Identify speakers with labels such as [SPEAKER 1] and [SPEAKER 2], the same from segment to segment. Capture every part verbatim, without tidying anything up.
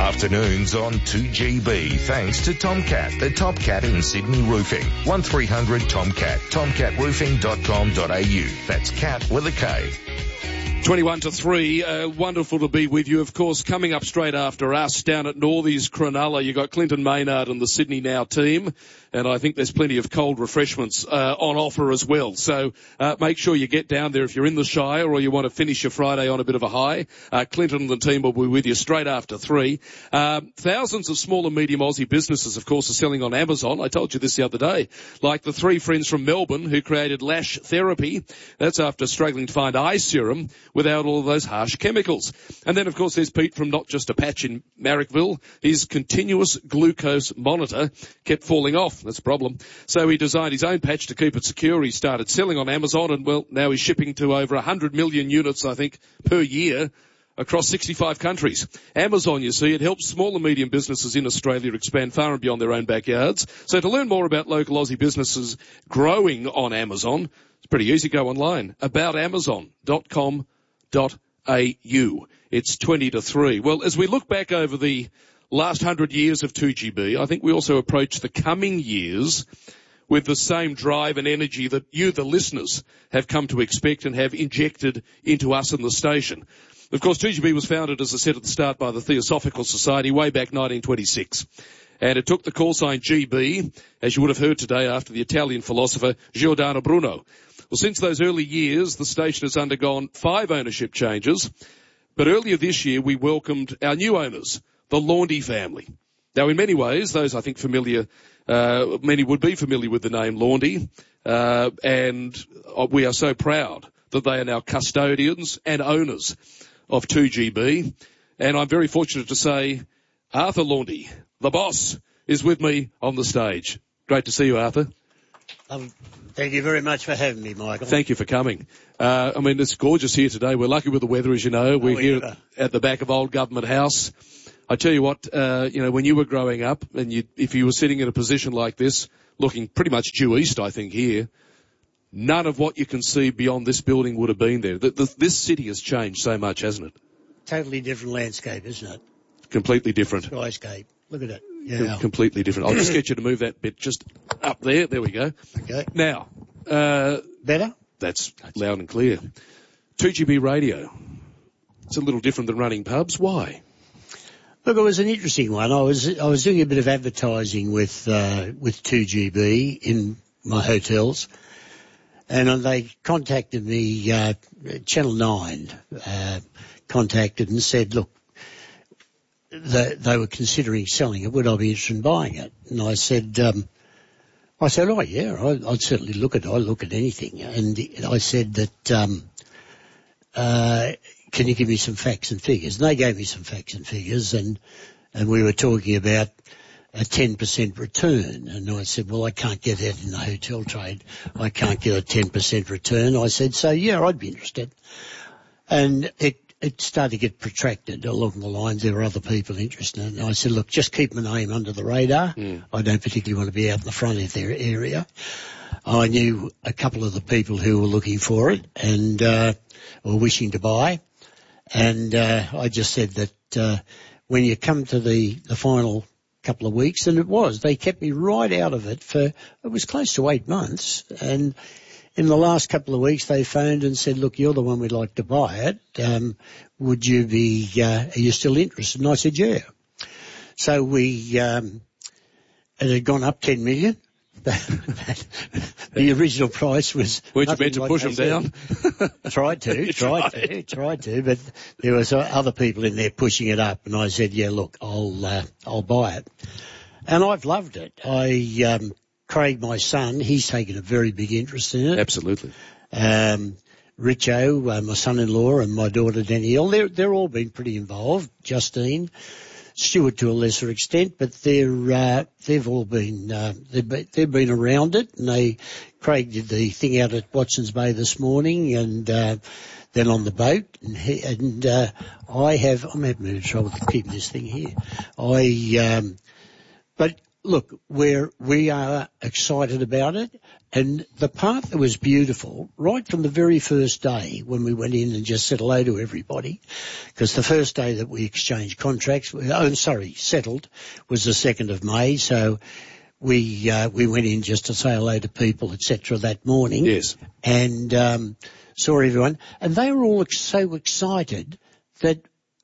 [SPEAKER 1] Afternoons on two G B, thanks to Tomcat, the top cat in Sydney roofing. one three hundred Tomcat, tomcat roofing dot com dot a u. That's cat with a K.
[SPEAKER 2] twenty-one to three, uh, wonderful to be with you. Of course, coming up straight after us down at Northies Cronulla, you got Clinton Maynard and the Sydney Now team, and I think there's plenty of cold refreshments uh, on offer as well. So uh, make sure you get down there if you're in the Shire or you want to finish your Friday on a bit of a high. Uh, Clinton and the team will be with you straight after three. Um, thousands of small and medium Aussie businesses, of course, are selling on Amazon. I told you this the other day. Like the three friends from Melbourne who created Lash Therapy. That's after struggling to find eye serum without all of those harsh chemicals. And then, of course, there's Pete from Not Just a Patch in Marrickville. His continuous glucose monitor kept falling off. That's a problem. So he designed his own patch to keep it secure. He started selling on Amazon, and, well, now he's shipping to over one hundred million units, I think, per year across sixty-five countries. Amazon, you see, it helps small and medium businesses in Australia expand far and beyond their own backyards. So to learn more about local Aussie businesses growing on Amazon, it's pretty easy. Go online, about amazon dot com dot a u. It's twenty to three. Well, as we look back over the last hundred years of two G B, I think we also approach the coming years with the same drive and energy that you, the listeners, have come to expect and have injected into us in the station. Of course, two G B was founded, as I said at the start, by the Theosophical Society way back nineteen twenty-six. And it took the call sign G B, as you would have heard today, after the Italian philosopher Giordano Bruno. Well, since those early years, the station has undergone five ownership changes. But earlier this year, we welcomed our new owners, the Laundy family. Now, in many ways, those I think familiar, uh, many would be familiar with the name Laundy. Uh, and we are so proud that they are now custodians and owners of two G B. And I'm very fortunate to say Arthur Laundy, the boss, is with me on the stage. Great to see you, Arthur.
[SPEAKER 3] Um, thank you very much for having me, Michael.
[SPEAKER 2] Thank you for coming. Uh, I mean, it's gorgeous here today. We're lucky with the weather, as you know. We're oh, here at, at the back of Old Government House. I tell you what, uh, you know, when you were growing up and you, if you were sitting in a position like this, looking pretty much due east, I think, here, none of what you can see beyond this building would have been there. The, the, this city has changed so much, hasn't it?
[SPEAKER 3] Totally different landscape, isn't it?
[SPEAKER 2] Completely different.
[SPEAKER 3] Skyscape. Look at it. Yeah.
[SPEAKER 2] Com- completely different. I'll just get you to move that bit just up there. There we go.
[SPEAKER 3] Okay.
[SPEAKER 2] Now, uh,
[SPEAKER 3] better?
[SPEAKER 2] That's, that's loud and clear. two G B radio. It's a little different than running pubs. Why?
[SPEAKER 3] Look, it was an interesting one. I was I was doing a bit of advertising with uh, with two G B in my hotels, and they contacted me. Uh, Channel Nine uh, contacted and said, "Look, they, they were considering selling it. Would I be interested in buying it?" And I said, um, "I said, oh yeah, I, I'd certainly look at. it. I look at anything." And I said that. Um, uh, Can you give me some facts and figures? And they gave me some facts and figures, and and we were talking about a ten percent return. And I said, well, I can't get that in the hotel trade. I can't get a ten percent return. I said, so yeah, I'd be interested. And it it started to get protracted along the lines. There were other people interested. And I said, look, just keep my name under the radar. Mm. I don't particularly want to be out in the front of their area. I knew a couple of the people who were looking for it and uh, were wishing to buy. And uh, I just said that uh, when you come to the, the final couple of weeks, and it was, they kept me right out of it for, it was close to eight months. And in the last couple of weeks, they phoned and said, look, you're the one we'd like to buy it. Um, would you be, uh, are you still interested? And I said, yeah. So we, um, it had gone up ten million. The original price was.
[SPEAKER 2] Weren't you meant to like push them down?
[SPEAKER 3] tried to, tried, tried to, tried to, but there was other people in there pushing it up, and I said, "Yeah, look, I'll, uh, I'll buy it," and I've loved it. I, um, Craig, my son, he's taken a very big interest in it.
[SPEAKER 2] Absolutely.
[SPEAKER 3] Um, Richo, uh, my son-in-law, and my daughter Danielle, they're they're all been pretty involved. Justine. Stuart to a lesser extent, but they're uh, they've all been uh, they've been, they've been around it. And they Craig did the thing out at Watson's Bay this morning, and uh, then on the boat. And, he, and uh, I have I'm having a bit of trouble keeping this thing here. I um, but look, we're, we are excited about it. And the part that was beautiful, right from the very first day when we went in and just said hello to everybody, because the first day that we exchanged contracts, oh, sorry, settled, was the second of May. So we, uh, we went in just to say hello to people, et cetera that morning.
[SPEAKER 2] Yes.
[SPEAKER 3] And, um, saw everyone. And they were all so excited that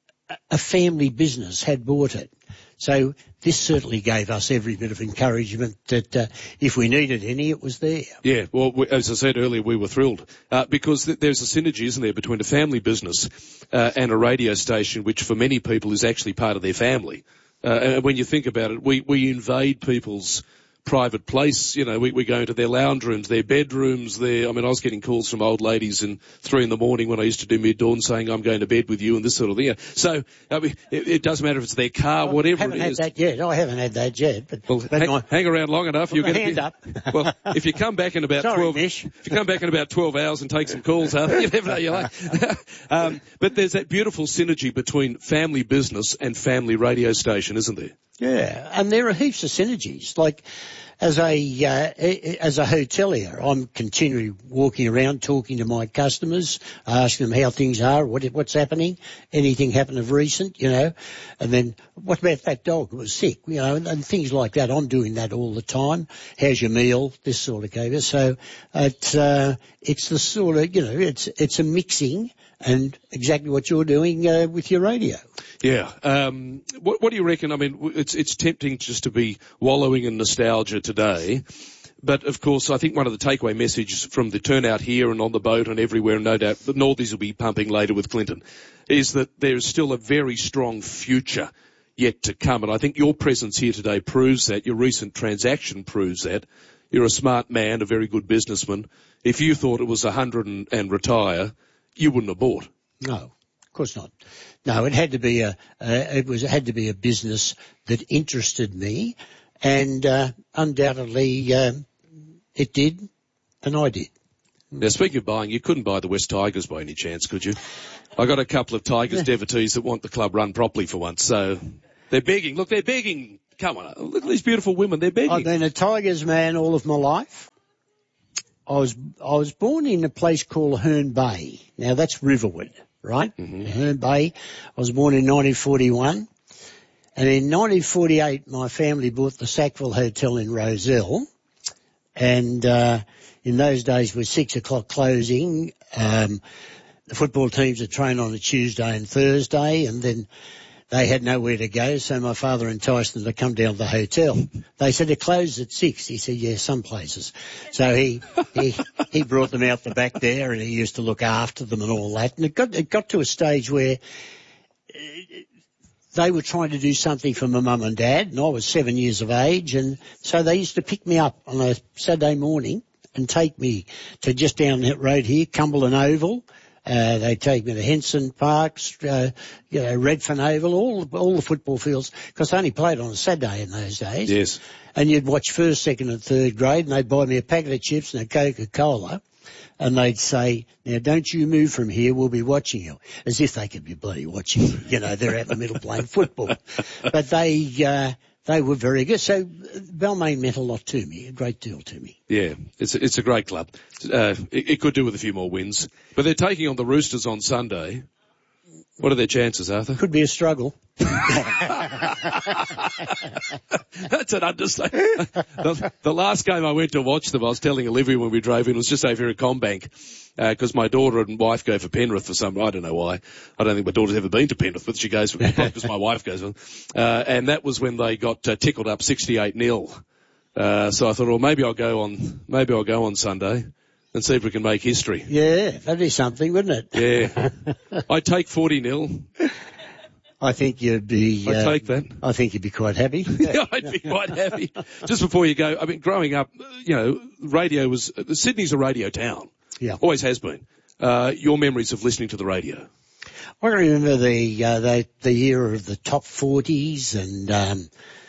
[SPEAKER 3] a family business had bought it. So this certainly gave us every bit of encouragement that uh, if we needed any, it was there.
[SPEAKER 2] Yeah, well, we, as I said earlier, we were thrilled uh, because th- there's a synergy, isn't there, between a family business uh, and a radio station, which for many people is actually part of their family. Uh, and when you think about it, we, we invade people's private place. You know, we, we go into their lounge rooms, their bedrooms, their, I mean, I was getting calls from old ladies in three in the morning when I used to do mid-dawn saying I'm going to bed with you and this sort of thing. So, I mean, it, it doesn't matter if it's their car,
[SPEAKER 3] well,
[SPEAKER 2] whatever
[SPEAKER 3] I haven't
[SPEAKER 2] it
[SPEAKER 3] had
[SPEAKER 2] is.
[SPEAKER 3] that yet. I haven't had that yet. But,
[SPEAKER 2] well,
[SPEAKER 3] but
[SPEAKER 2] hang,
[SPEAKER 3] my,
[SPEAKER 2] hang around long enough, you're going to
[SPEAKER 3] hand
[SPEAKER 2] be,
[SPEAKER 3] up.
[SPEAKER 2] well, if you come back in about
[SPEAKER 3] Sorry,
[SPEAKER 2] twelve,
[SPEAKER 3] Mish.
[SPEAKER 2] if you come back in about twelve hours and take some calls, Arthur, you never know, you're like, um, but there's that beautiful synergy between family business and family radio station, isn't there?
[SPEAKER 3] Yeah, and there are heaps of synergies. Like, as a uh, as a hotelier, I'm continually walking around talking to my customers, asking them how things are, what what's happening, anything happened of recent, you know, and then what about that dog who was sick, you know, and, and things like that. I'm doing that all the time. How's your meal? This sort of thing. So it, uh, it's the sort of, you know, it's it's a mixing. And exactly what you're doing uh, with your radio.
[SPEAKER 2] Yeah. Um, what, what do you reckon? I mean, it's it's tempting just to be wallowing in nostalgia today. But, of course, I think one of the takeaway messages from the turnout here and on the boat and everywhere, and no doubt the Northies will be pumping later with Clinton, is that there is still a very strong future yet to come. And I think your presence here today proves that. Your recent transaction proves that. You're a smart man, a very good businessman. If you thought it was a hundred and, and retire, you wouldn't have bought.
[SPEAKER 3] No, of course not. No, it had to be a, uh, it was, it had to be a business that interested me, and, uh, undoubtedly, uh, it did, and I did.
[SPEAKER 2] Now, speaking of buying, you couldn't buy the West Tigers by any chance, could you? I got a couple of Tigers devotees that want the club run properly for once, so they're begging. Look, they're begging. Come on, look at these beautiful women, they're begging.
[SPEAKER 3] I've been a Tigers man all of my life. I was I was born in a place called Herne Bay. Now that's Riverwood, right? Mm-hmm. Herne Bay. I was born in nineteen forty-one, and in nineteen forty-eight my family bought the Sackville Hotel in Rozelle, and uh, in those days with six o'clock closing, um, the football teams would train on a Tuesday and Thursday, and then they had nowhere to go, so my father enticed them to come down to the hotel. They said it closed at six. He said, yeah, some places. So he, he, he brought them out the back there, and he used to look after them and all that. And it got, it got to a stage where uh, they were trying to do something for my mum and dad, and I was seven years of age, and so they used to pick me up on a Saturday morning and take me to just down that road here, Cumberland Oval. Uh, they take me to Henson Parks, uh, you know, Redfern Oval, all, all the football fields, because they only played on a Saturday in those days.
[SPEAKER 2] Yes.
[SPEAKER 3] And you'd watch first, second and third grade, and they'd buy me a packet of chips and a Coca-Cola, and they'd say, now don't you move from here, we'll be watching you. As if they could be bloody watching you. You know, they're out in the middle playing football. But they, uh, they were very good. So Balmain meant a lot to me, a great deal to me.
[SPEAKER 2] Yeah, it's a, it's a great club. Uh, it, it could do with a few more wins. But they're taking on the Roosters on Sunday. What are their chances, Arthur?
[SPEAKER 3] Could be a struggle.
[SPEAKER 2] That's an understatement. The, the last game I went to watch them, I was telling Olivia when we drove in, was just over here at Combank, because uh, my daughter and wife go for Penrith for some, I don't know why. I don't think my daughter's ever been to Penrith, but she goes for because my wife goes. Uh, and that was when they got uh, tickled up sixty-eight nil. Uh, so I thought, well, maybe I'll go on, maybe I'll go on Sunday and see if we can make history.
[SPEAKER 3] Yeah, that'd be something, wouldn't it?
[SPEAKER 2] Yeah. I take forty nil.
[SPEAKER 3] I think you'd be...
[SPEAKER 2] I
[SPEAKER 3] uh,
[SPEAKER 2] take that.
[SPEAKER 3] I think you'd be quite happy.
[SPEAKER 2] Yeah, I'd be quite happy. Just before you go, I mean, growing up, you know, radio was... Uh, Sydney's a radio town.
[SPEAKER 3] Yeah.
[SPEAKER 2] Always has been. Uh, your memories of listening to the radio?
[SPEAKER 3] I remember the, uh, the, the era of the top forties and, um,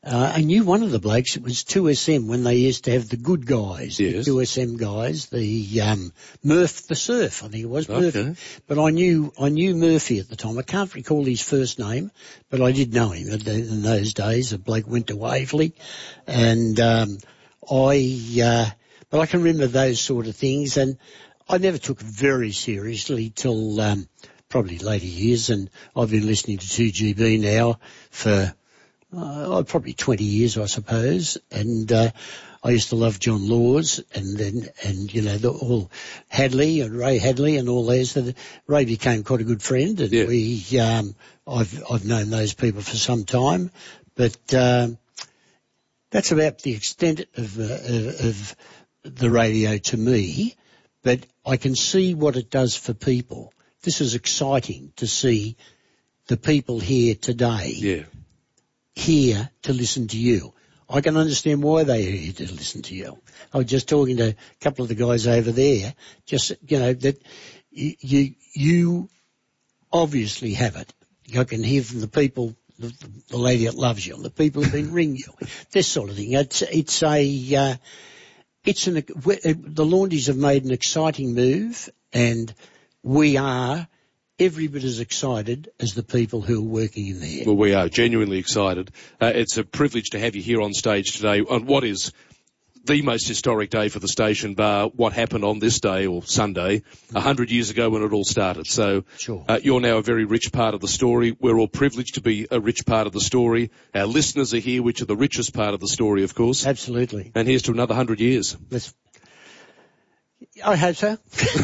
[SPEAKER 3] Uh, I knew one of the blokes. It was two S M when they used to have the good guys,
[SPEAKER 2] yes.
[SPEAKER 3] the two S M guys, the um, Murph the Surf, I think it was
[SPEAKER 2] okay.
[SPEAKER 3] Murphy. But I knew I knew Murphy at the time. I can't recall his first name, but I did know him in those days. A bloke went to Waverley, and um, I. Uh, but I can remember those sort of things, and I never took it very seriously till um, probably later years, and I've been listening to two G B now for. Uh, probably twenty years, I suppose, and uh, I used to love John Laws, and then and you know the, all Hadley and Ray Hadley and all those. So Ray became quite a good friend, and
[SPEAKER 2] yeah.
[SPEAKER 3] we um, I've I've known those people for some time, but um, that's about the extent of, uh, of of the radio to me. But I can see what it does for people. This is exciting to see the people here today.
[SPEAKER 2] Yeah.
[SPEAKER 3] Here to listen to you. I can understand why they're here to listen to you. I was just talking to a couple of the guys over there, just, you know, that you, you obviously have it. I can hear from the people, the, the lady that loves you, and the people who've been ringing you, this sort of thing. It's, it's a, uh, it's an, the Laundies have made an exciting move, and we are every bit as excited as the people who are working in there.
[SPEAKER 2] Well, we are genuinely excited. Uh, it's a privilege to have you here on stage today on what is the most historic day for the station, bar what happened on this day or Sunday a hundred years ago when it all started. So
[SPEAKER 3] sure.
[SPEAKER 2] uh, you're now a very rich part of the story. We're all privileged to be a rich part of the story. Our listeners are here, which are the richest part of the story, of course.
[SPEAKER 3] Absolutely.
[SPEAKER 2] And here's to another hundred years.
[SPEAKER 3] Let's I hope so.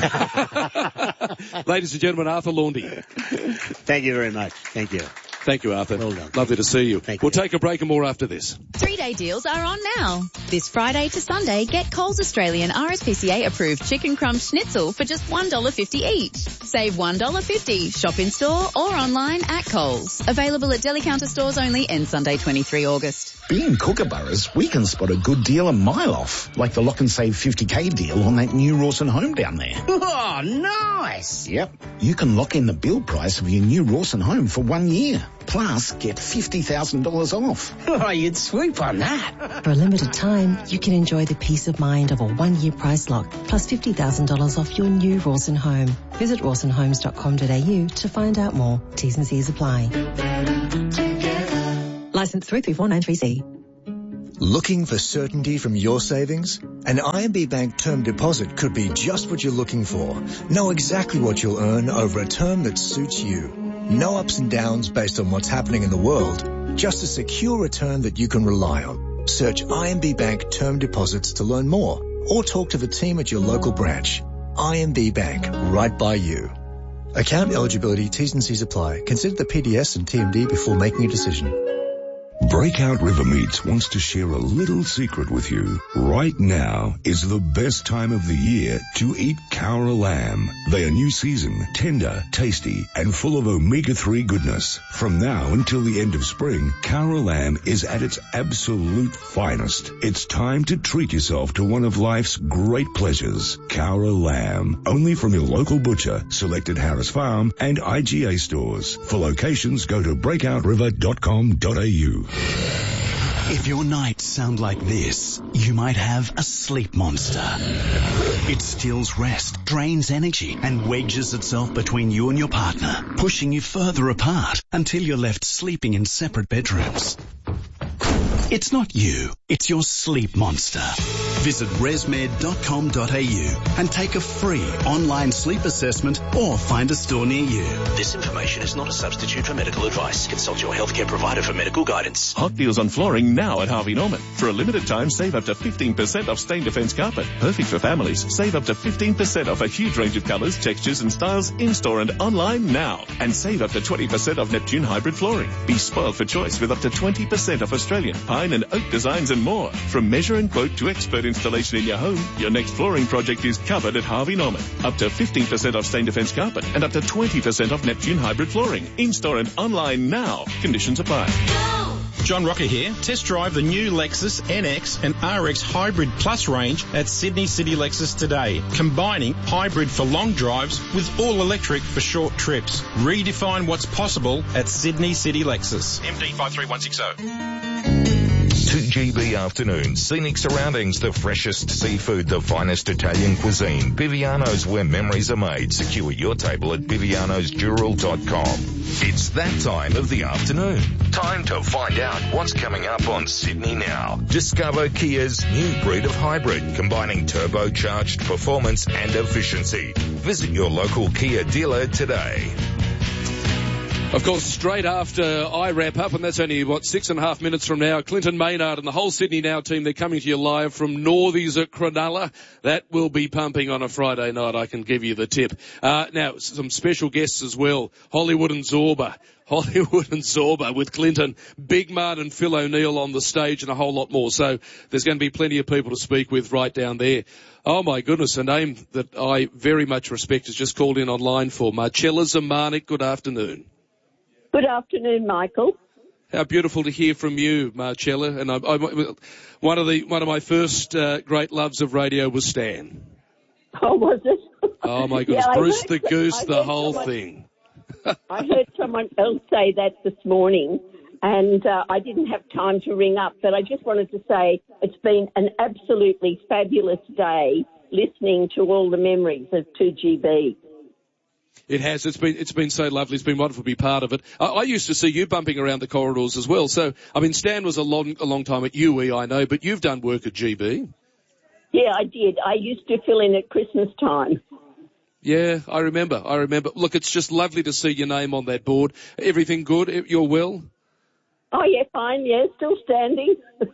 [SPEAKER 2] Ladies and gentlemen, Arthur Laundy.
[SPEAKER 3] Thank you very much. Thank you.
[SPEAKER 2] Thank you, Arthur.
[SPEAKER 3] Well done.
[SPEAKER 2] Lovely to see you.
[SPEAKER 3] Thank
[SPEAKER 2] we'll
[SPEAKER 3] you.
[SPEAKER 2] take a break and more after this.
[SPEAKER 4] Three-day deals are on now. This Friday to Sunday, get Coles Australian R S P C A approved chicken crumb schnitzel for just one dollar fifty each. Save one dollar fifty. Shop in store or online at Coles. Available at deli counter stores only, end Sunday, the twenty-third of August.
[SPEAKER 5] Being Kookaburras, we can spot a good deal a mile off, like the Lock and Save fifty K deal on that new Rawson home down there.
[SPEAKER 6] Oh, nice!
[SPEAKER 5] Yep. You can lock in the build price of your new Rawson home for one year. Plus, get fifty thousand dollars off.
[SPEAKER 6] Oh, you'd swoop on that.
[SPEAKER 7] For a limited time, you can enjoy the peace of mind of a one-year price lock, plus fifty thousand dollars off your new Rawson home. Visit rawson homes dot com dot a u to find out more. T's and C's apply. Licence three three four nine three C.
[SPEAKER 8] Looking for certainty from your savings? An I M B Bank term deposit could be just what you're looking for. Know exactly what you'll earn over a term that suits you. No ups and downs based on what's happening in the world. Just a secure return that you can rely on. Search I M B Bank term deposits to learn more, or talk to the team at your local branch. I M B Bank, right by you. Account eligibility, T's and C's apply. Consider the P D S and T M D before making a decision.
[SPEAKER 1] Breakout River Meats wants to share a little secret with you. Right now is the best time of the year to eat Cowra lamb. They are new season, tender, tasty, and full of omega three goodness. From now until the end of spring, Cowra lamb is at its absolute finest. It's time to treat yourself to one of life's great pleasures. Cowra lamb, only from your local butcher, selected Harris Farm and I G A stores. For locations, go to breakout river dot com dot a u.
[SPEAKER 9] If your nights sound like this, you might have a sleep monster. It steals rest, drains energy, and wedges itself between you and your partner, pushing you further apart until you're left sleeping in separate bedrooms. It's not you, it's your sleep monster. Visit resmed dot com dot a u and take a free online sleep assessment or find a store near you.
[SPEAKER 10] This information is not a substitute for medical advice. Consult your healthcare provider for medical guidance.
[SPEAKER 11] Hot deals on flooring now at Harvey Norman. For a limited time, save up to fifteen percent off Stain Defense carpet. Perfect for families. Save up to fifteen percent off a huge range of colours, textures and styles in-store and online now. And save up to twenty percent off Neptune hybrid flooring. Be spoiled for choice with up to twenty percent off Australian, pine and oak designs and more. From measure and quote to expert installation in your home, your next flooring project is covered at Harvey Norman. Up to fifteen percent off Stain Defense carpet and up to twenty percent off Neptune hybrid flooring. In-store and online now. Conditions apply.
[SPEAKER 12] John Rocker here. Test drive the new Lexus N X and R X Hybrid Plus range at Sydney City Lexus today, combining hybrid for long drives with all-electric for short trips. Redefine what's possible at Sydney City Lexus.
[SPEAKER 10] M D five three one six zero.
[SPEAKER 1] two G B afternoons, scenic surroundings, the freshest seafood, the finest Italian cuisine. Biviano's, where memories are made. Secure your table at bivianos dural dot com. It's that time of the afternoon. Time to find out what's coming up on Sydney Now. Discover Kia's new breed of hybrid, combining turbocharged performance and efficiency. Visit your local Kia dealer today.
[SPEAKER 2] Of course, straight after I wrap up, and that's only, what, six and a half minutes from now, Clinton Maynard and the whole Sydney Now team, they're coming to you live from Northies at Cronulla. That will be pumping on a Friday night, I can give you the tip. Uh, now, some special guests as well. Hollywood and Zorba. Hollywood and Zorba with Clinton, Big Man and Phil O'Neill on the stage and a whole lot more. So there's going to be plenty of people to speak with right down there. Oh my goodness, a name that I very much respect has just called in online for Marcella Zamanek. Good afternoon.
[SPEAKER 13] Good afternoon, Michael.
[SPEAKER 2] How beautiful to hear from you, Marcella. And I, I, one of the one of my first uh, great loves of radio was Stan.
[SPEAKER 13] Oh, was it?
[SPEAKER 2] Oh my goodness,
[SPEAKER 13] yeah,
[SPEAKER 2] Bruce
[SPEAKER 13] heard,
[SPEAKER 2] the Goose, the whole
[SPEAKER 13] someone,
[SPEAKER 2] thing.
[SPEAKER 13] I heard someone else say that this morning, and uh, I didn't have time to ring up, but I just wanted to say it's been an absolutely fabulous day listening to all the memories of two G B.
[SPEAKER 2] It has. It's been it's been so lovely. It's been wonderful to be part of it. I, I used to see you bumping around the corridors as well. So, I mean, Stan was a long a long time at U E, I know, but you've done work at G B.
[SPEAKER 13] Yeah, I did. I used to fill in at Christmas time.
[SPEAKER 2] Yeah, I remember. I remember. Look, it's just lovely to see your name on that board. Everything good? You're well?
[SPEAKER 13] Oh, yeah, fine. Yeah, still standing.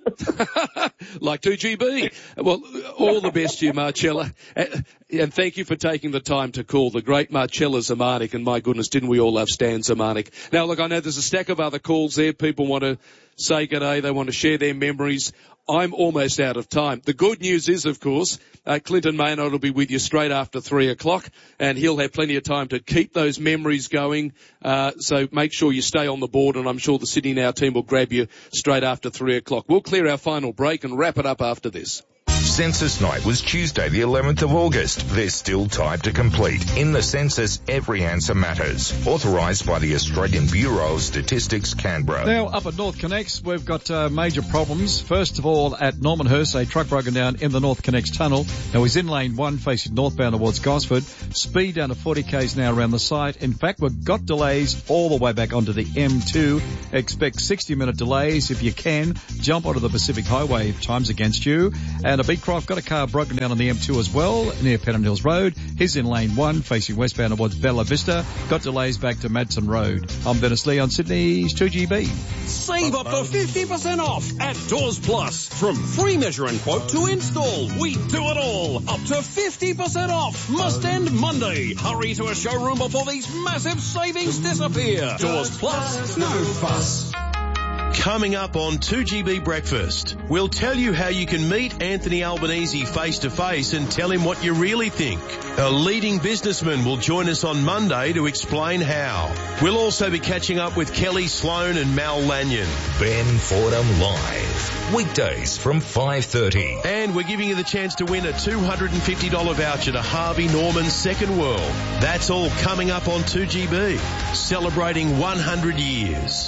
[SPEAKER 2] Like two G B. Well, all the best to you, Marcella. And thank you for taking the time to call the great Marcella Zamanek. And my goodness, didn't we all love Stan Zamanek? Now, look, I know there's a stack of other calls there. People want to say good day. They want to share their memories. I'm almost out of time. The good news is, of course, uh, Clinton Maynard will be with you straight after three o'clock, and he'll have plenty of time to keep those memories going. Uh, so make sure you stay on the board, and I'm sure the Sydney Now team will grab you straight after three o'clock. We'll clear our final break and wrap it up after this.
[SPEAKER 1] Census night was Tuesday the eleventh of August. There's still time to complete. In the census, every answer matters. Authorised by the Australian Bureau of Statistics, Canberra.
[SPEAKER 14] Now, up at North Connects, we've got uh, major problems. First of all, at Normanhurst, a truck broken down in the North Connects tunnel. Now, he's in lane one, facing northbound towards Gosford. Speed down to forty k's now around the site. In fact, we've got delays all the way back onto the M two. Expect sixty minute delays. If you can, jump onto the Pacific Highway if time's against you. And a Beecroft got a car broken down on the M two as well, near Pennant Hills Road. He's in lane one, facing westbound towards Bella Vista. Got delays back to Madsen Road. I'm Dennis Lee on Sydney's two G B.
[SPEAKER 15] Save up to fifty percent off at Doors Plus. From free measure and quote to install, we do it all. Up to fifty percent off. Must end Monday. Hurry to a showroom before these massive savings disappear. Doors Plus, no fuss.
[SPEAKER 16] Coming up on two G B Breakfast, we'll tell you how you can meet Anthony Albanese face to face and tell him what you really think. A leading businessman will join us on Monday to explain how. We'll also be catching up with Kelly Sloan and Mal Lanyon.
[SPEAKER 1] Ben Fordham Live. Weekdays from five thirty.
[SPEAKER 16] And we're giving you the chance to win a two hundred fifty dollars voucher to Harvey Norman's Second World. That's all coming up on two G B. Celebrating one hundred years.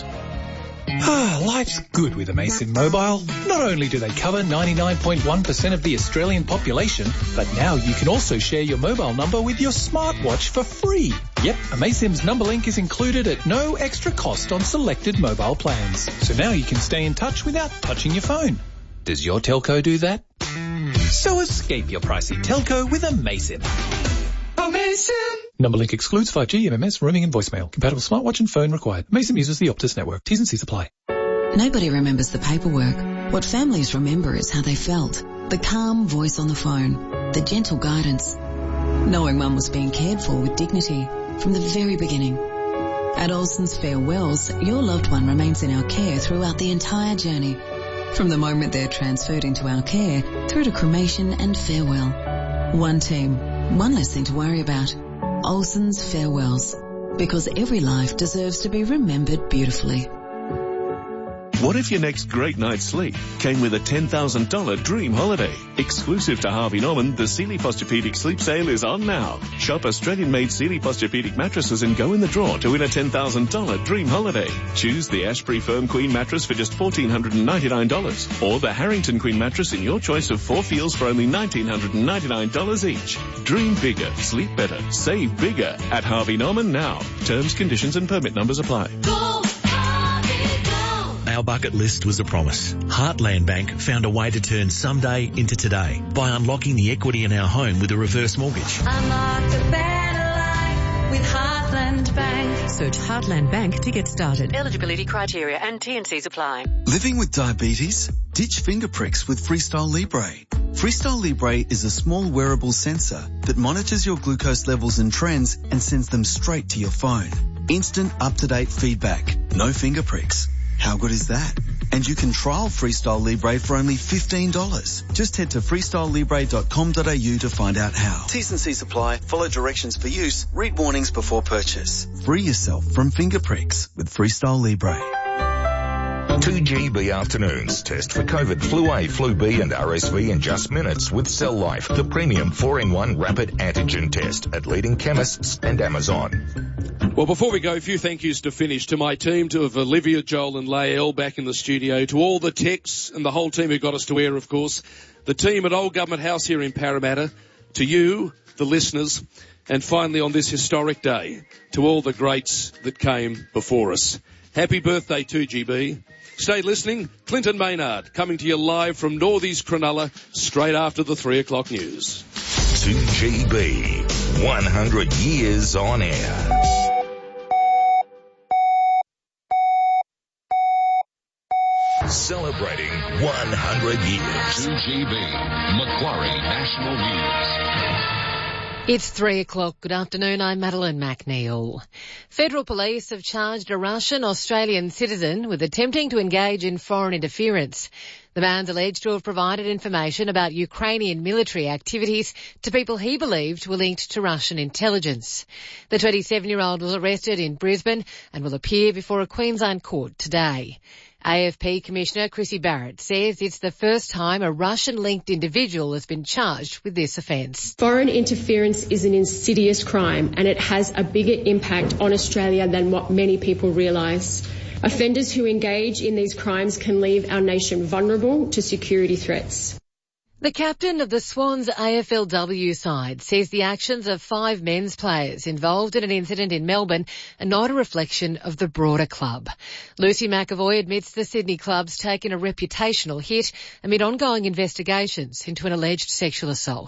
[SPEAKER 17] Ah, life's good with Amaysim Mobile. Not only do they cover ninety-nine point one percent of the Australian population, but now you can also share your mobile number with your smartwatch for free. Yep, Amaysim's number link is included at no extra cost on selected mobile plans. So now you can stay in touch without touching your phone. Does your telco do that? So escape your pricey telco with Amaysim. Amaysim! Number link excludes five G, M M S, roaming and voicemail. Compatible smartwatch and phone required. Amaysim uses the Optus network. T's and C's apply.
[SPEAKER 18] Nobody remembers the paperwork. What families remember is how they felt. The calm voice on the phone. The gentle guidance. Knowing mum was being cared for with dignity from the very beginning. At Olsen's Farewells, your loved one remains in our care throughout the entire journey. From the moment they're transferred into our care through to cremation and farewell. One team. One less thing to worry about. Olsen's Farewells. Because every life deserves to be remembered beautifully.
[SPEAKER 11] What if your next great night's sleep came with a ten thousand dollars dream holiday? Exclusive to Harvey Norman, the Sealy Posturepedic Sleep Sale is on now. Shop Australian-made Sealy Posturepedic mattresses and go in the draw to win a ten thousand dollars dream holiday. Choose the Ashbury Firm Queen mattress for just one thousand four hundred ninety-nine dollars or the Harrington Queen mattress in your choice of four feels for only one thousand nine hundred ninety-nine dollars each. Dream bigger, sleep better, save bigger at Harvey Norman now. Terms, conditions and permit numbers apply.
[SPEAKER 19] Go, Harvey, go. Our bucket list was a promise. Heartland Bank found a way to turn someday into today by unlocking the equity in our home with a reverse mortgage.
[SPEAKER 20] Unlock a better life with Heartland Bank.
[SPEAKER 21] Search Heartland Bank to get started. Eligibility criteria and T and Cs apply.
[SPEAKER 22] Living with diabetes? Ditch finger pricks with Freestyle Libre. Freestyle Libre is a small wearable sensor that monitors your glucose levels and trends and sends them straight to your phone. Instant, up-to-date feedback. No finger pricks. How good is that? And you can trial Freestyle Libre for only fifteen dollars. Just head to freestyle libre dot com dot a u to find out how. T's and C's apply. Follow directions for use. Read warnings before purchase. Free yourself from finger pricks with Freestyle Libre.
[SPEAKER 23] two G B afternoons. Test for COVID, flu A, flu B and R S V in just minutes with Cell Life, the premium four in one rapid antigen test at leading chemists and Amazon.
[SPEAKER 2] Well, before we go, a few thank yous to finish. To my team, to Olivia, Joel and Lael back in the studio, to all the techs and the whole team who got us to air, of course, the team at Old Government House here in Parramatta, to you, the listeners, and finally on this historic day, to all the greats that came before us. Happy birthday, two G B. Stay listening. Clinton Maynard coming to you live from Northeast Cronulla straight after the three o'clock news.
[SPEAKER 23] two G B, one hundred years on air. Celebrating one hundred years.
[SPEAKER 24] two G B, Macquarie National News.
[SPEAKER 25] It's three o'clock. Good afternoon. I'm Madeline McNeil. Federal police have charged a Russian-Australian citizen with attempting to engage in foreign interference. The man's alleged to have provided information about Ukrainian military activities to people he believed were linked to Russian intelligence. The twenty-seven-year-old was arrested in Brisbane and will appear before a Queensland court today. A F P Commissioner Chrissy Barrett says it's the first time a Russian-linked individual has been charged with this offence.
[SPEAKER 26] Foreign interference is an insidious crime and it has a bigger impact on Australia than what many people realise. Offenders who engage in these crimes can leave our nation vulnerable to security threats.
[SPEAKER 25] The captain of the Swans A F L W side says the actions of five men's players involved in an incident in Melbourne are not a reflection of the broader club. Lucy McAvoy admits the Sydney club's taken a reputational hit amid ongoing investigations into an alleged sexual assault.